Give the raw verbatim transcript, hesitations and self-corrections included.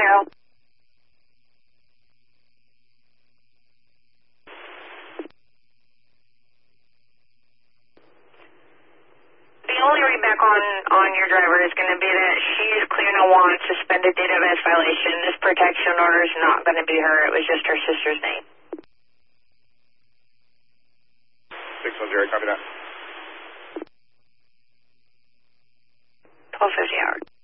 zero. The only readback on, on your driver is going to be that she is clear no want suspended date of arrest violation. This protection order is not going to be her. It was just her sister's name. six one zero, copy that. twelve fifty hours.